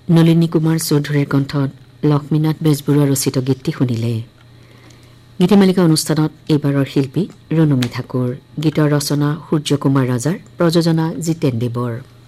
নলিনী কুমাৰ চৌধুৰীৰ কণ্ঠত লক্ষ্মীনাথ বেজবৰুৱা ৰচিত গীতটি শুনিলে। গীতিমালিকা অনুষ্ঠানত এইবাৰৰ শিল্পী ৰণমী ঠাকুৰ, গীতৰ ৰচনা সূৰ্য কুমাৰ ৰাজাৰ, প্ৰযোজনা জিতেন দেৱৰ।